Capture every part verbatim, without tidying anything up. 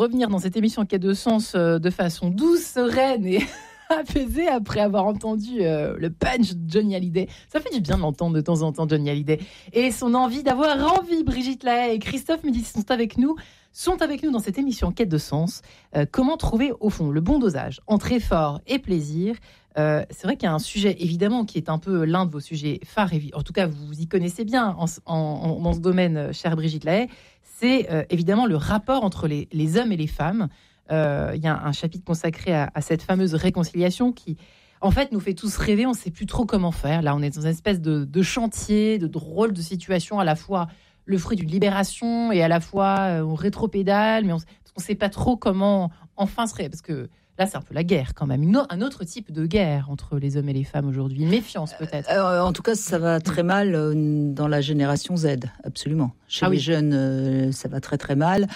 revenir dans cette émission Quête de sens euh, de façon douce, sereine et apaisée après avoir entendu euh, le punch de Johnny Hallyday. Ça fait du bien de l'entendre de temps en temps, Johnny Hallyday. Et son envie d'avoir envie, Brigitte Lahaie et Christophe Médicis sont avec nous, sont avec nous dans cette émission Quête de sens. Euh, comment trouver, au fond, le bon dosage entre effort et plaisir ? Euh, c'est vrai qu'il y a un sujet, évidemment, qui est un peu l'un de vos sujets phares. En tout cas, vous vous y connaissez bien en, en, en, dans ce domaine, chère Brigitte Lahaie. C'est euh, évidemment le rapport entre les, les hommes et les femmes. Euh, il y a un chapitre consacré à, à cette fameuse réconciliation qui, en fait, nous fait tous rêver. On ne sait plus trop comment faire. Là, on est dans une espèce de, de chantier, de drôle de situation, à la fois le fruit d'une libération et à la fois euh, on rétropédale, mais on ne sait pas trop comment enfin se ré... Parce que là, c'est un peu la guerre quand même. Une, un autre type de guerre entre les hommes et les femmes aujourd'hui. Une méfiance peut-être. Euh, en tout cas, ça va très mal euh, dans la génération Z, absolument. Chez ah les oui. jeunes, euh, ça va très très mal.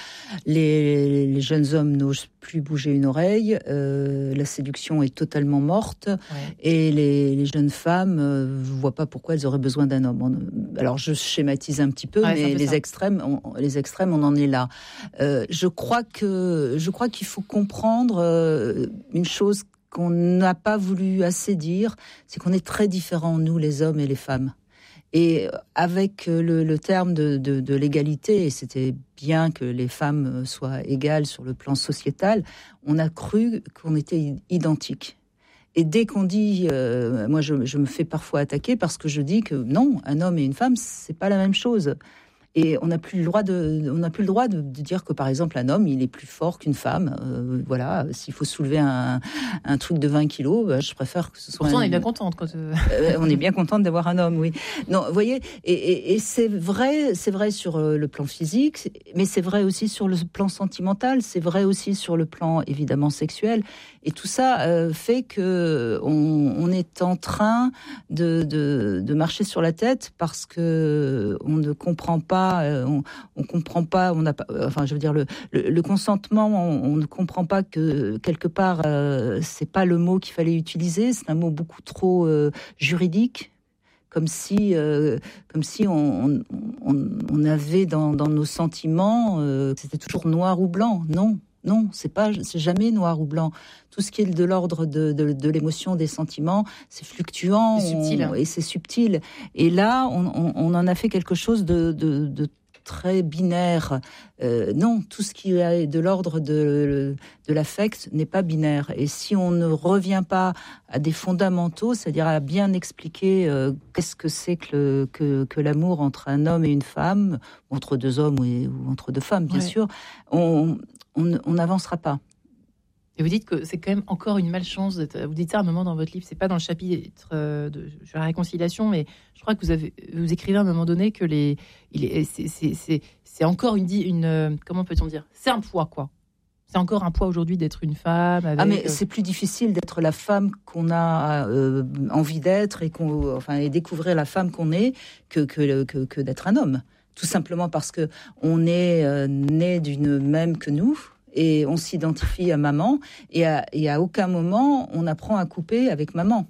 Les, les jeunes hommes n'osent plus bouger une oreille. Euh, la séduction est totalement morte. Ouais. Et les, les jeunes femmes ne euh, voient pas pourquoi elles auraient besoin d'un homme. On, alors, je schématise un petit peu, ouais, mais les extrêmes, on, les extrêmes, on en est là. Euh, je crois que, je crois qu'il faut comprendre euh, une chose qu'on n'a pas voulu assez dire, c'est qu'on est très différents, nous, les hommes et les femmes. Et avec le, le terme de, de, de l'égalité, et c'était bien que les femmes soient égales sur le plan sociétal, on a cru qu'on était identiques. Et dès qu'on dit, euh, moi je, je me fais parfois attaquer parce que je dis que non, un homme et une femme, c'est pas la même chose. Et on n'a plus le droit de, on n'a plus le droit de, de dire que par exemple un homme il est plus fort qu'une femme. Euh, voilà, s'il faut soulever un, un truc de vingt kilos, bah, je préfère que ce soit. Pourtant, un... on est bien contente quand. Euh... on est bien contente d'avoir un homme, oui. Non, vous voyez, et, et, et c'est vrai, c'est vrai sur le plan physique, mais c'est vrai aussi sur le plan sentimental, c'est vrai aussi sur le plan évidemment sexuel. Et tout ça euh, fait que on, on est en train de, de, de marcher sur la tête parce que on ne comprend pas, euh, on, on comprend pas, on n'a pas, enfin je veux dire le, le, le consentement, on, on ne comprend pas que quelque part euh, c'est pas le mot qu'il fallait utiliser, c'est un mot beaucoup trop euh, juridique. Comme si, euh, comme si on, on, on avait dans, dans nos sentiments, euh, c'était toujours noir ou blanc. Non, non, c'est pas, c'est jamais noir ou blanc. Tout ce qui est de l'ordre de, de, de l'émotion, des sentiments, c'est fluctuant, c'est subtil, hein. on, et c'est subtil. Et là, on, on, on en a fait quelque chose de, de, de très binaire. Euh, non, tout ce qui est de l'ordre de, de l'affect n'est pas binaire. Et si on ne revient pas à des fondamentaux, c'est-à-dire à bien expliquer euh, qu'est-ce que c'est que, le, que, que l'amour entre un homme et une femme, entre deux hommes ou, ou entre deux femmes, bien ouais. sûr, on on n'avancera pas. Et vous dites que c'est quand même encore une malchance. Vous dites ça à un moment dans votre livre, c'est pas dans le chapitre de la réconciliation, mais je crois que vous avez, vous écrivez à un moment donné que les, il est, c'est, c'est, c'est, c'est encore une, une, comment peut-on dire, c'est un poids quoi. C'est encore un poids aujourd'hui d'être une femme. Avec... Ah mais c'est plus difficile d'être la femme qu'on a euh, envie d'être et qu'on, enfin, et découvrir la femme qu'on est que que que, que d'être un homme. Tout simplement parce que on est euh, né d'une même que nous et on s'identifie à maman et à, et à aucun moment on apprend à couper avec maman.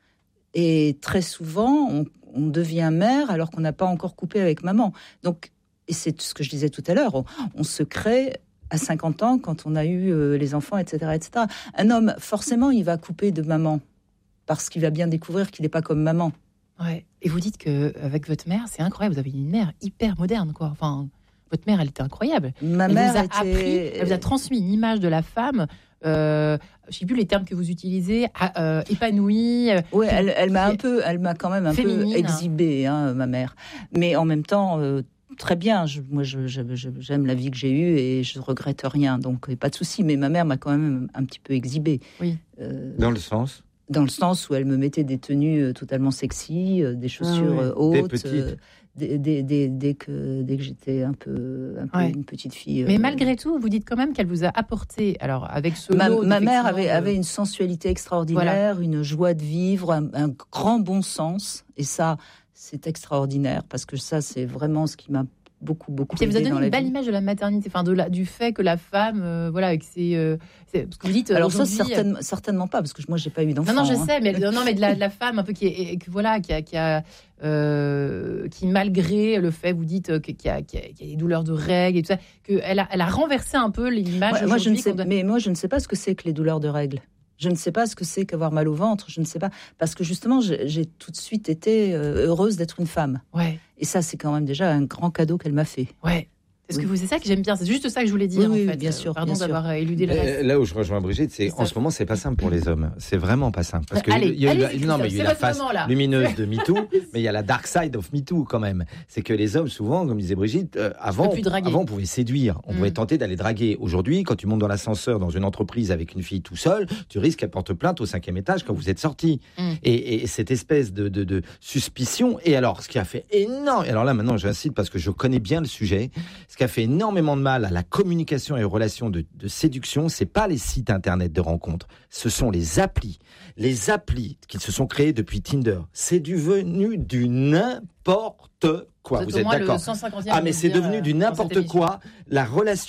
Et très souvent on, on devient mère alors qu'on n'a pas encore coupé avec maman. Donc et c'est ce que je disais tout à l'heure, on, on se crée à cinquante ans quand on a eu euh, les enfants, et cetera, et cetera. Un homme forcément il va couper de maman parce qu'il va bien découvrir qu'il n'est pas comme maman. Ouais. Et vous dites qu'avec votre mère, c'est incroyable, vous avez une mère hyper moderne, quoi. Enfin, votre mère, elle était incroyable. Ma elle mère vous a était... appris, elle vous a transmis une image de la femme, euh, je ne sais plus les termes que vous utilisez, euh, épanouie. Oui, elle, elle m'a un peu, elle m'a quand même un féminine. peu exhibée, hein, ma mère. Mais en même temps, euh, très bien. Je, moi, je, je, je, j'aime la vie que j'ai eue et je ne regrette rien, donc pas de souci. Mais ma mère m'a quand même un petit peu exhibée. Oui. Euh, Dans le sens Dans le sens où elle me mettait des tenues totalement sexy, des chaussures ah ouais. hautes, euh, dès, dès, dès, dès, que, dès que j'étais un peu, un peu ouais. une petite fille. Mais euh... malgré tout, vous dites quand même qu'elle vous a apporté, alors avec ce ma, lot ma mère avait, de... avait une sensualité extraordinaire, voilà. une joie de vivre, un, un grand bon sens, et ça, c'est extraordinaire, parce que ça, c'est vraiment ce qui m'a beaucoup, beaucoup. Puis vous avez aidé donné dans une la belle vie. image de la maternité, enfin de la, du fait que la femme, euh, voilà, avec ses, euh, c'est, parce que vous dites. Alors ça, aujourd'hui, certainement, certainement pas, parce que moi, j'ai pas eu d'enfant. Non, non, je hein. sais, mais non, non, mais de la, de la femme un peu qui est, qui, voilà, qui a, qui a, euh, qui malgré le fait, vous dites, euh, qu'il y a, qu'il y a, qu'il y a des douleurs de règles et tout ça, qu'elle a, elle a renversé un peu l'image. Ouais, moi, je ne sais, doit... mais moi, je ne sais pas ce que c'est que les douleurs de règles. Je ne sais pas ce que c'est qu'avoir mal au ventre. Je ne sais pas, parce que justement, j'ai, j'ai tout de suite été euh, heureuse d'être une femme. Ouais. Et ça, c'est quand même déjà un grand cadeau qu'elle m'a fait. Ouais. C'est ce que vous, c'est ça que j'aime bien. C'est juste ça que je voulais dire, oui, en oui, fait. bien sûr. Pardon bien d'avoir sûr. éludé le reste. Là où je rejoins Brigitte, c'est en ce moment, c'est pas simple pour les hommes. C'est vraiment pas simple. Parce que allez, il y a eu, allez, non, mais il y a eu la face moment, lumineuse de MeToo, mais il y a la dark side of MeToo quand même. C'est que les hommes, souvent, comme disait Brigitte, euh, avant, avant, on pouvait séduire, on mm. pouvait tenter d'aller draguer. Aujourd'hui, quand tu montes dans l'ascenseur dans une entreprise avec une fille tout seul, tu risques qu'elle porte plainte au cinquième étage quand vous êtes sortis. Mm. Et, et cette espèce de, de, de suspicion. Et alors, ce qui a fait énorme. Alors là, maintenant, j'incite parce que je connais bien le sujet. Ce qui a fait énormément de mal à la communication et aux relations de, de séduction, c'est pas les sites internet de rencontres, ce sont les applis. Les applis qui se sont créés depuis Tinder, c'est devenu du n'importe quoi. Vous, Vous êtes d'accord? Ah mais c'est devenu du n'importe quoi. La relation